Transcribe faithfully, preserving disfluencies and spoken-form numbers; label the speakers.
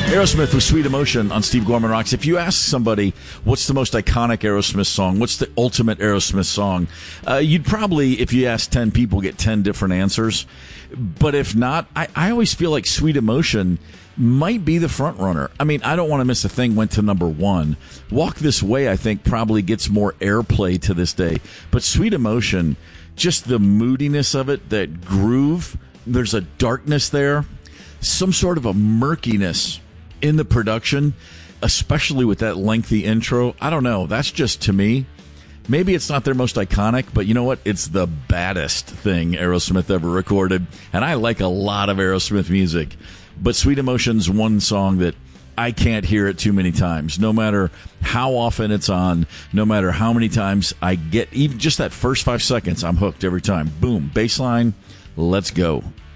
Speaker 1: Aerosmith with Sweet Emotion on Steve Gorman Rocks. If you ask somebody what's the most iconic Aerosmith song, what's the ultimate Aerosmith song, uh, you'd probably, if you ask ten people, get ten different answers. But if not, I, I always feel like Sweet Emotion might be the front runner. I mean, I Don't Want to Miss a Thing went to number one. Walk This Way, I think, probably gets more airplay to this day. But Sweet Emotion, just the moodiness of it, that groove, there's a darkness there, some sort of a murkiness in the production, especially with that lengthy intro. I don't know. That's just, to me, maybe it's not their most iconic, but you know what? It's the baddest thing Aerosmith ever recorded. And I like a lot of Aerosmith music. But Sweet Emotion's one song that I can't hear it too many times. No matter how often it's on, no matter how many times I get, even just that first five seconds, I'm hooked every time. Boom, bass line, let's go.